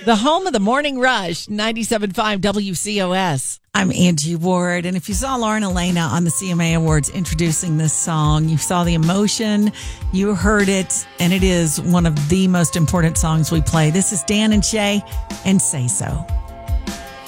The home of the Morning Rush, 97.5 WCOS. I'm Angie Ward, and if you saw Lauren Elena on the CMA Awards introducing this song, you saw the emotion, you heard it, and it is one of the most important songs we play. This is Dan and Shay, and Say So.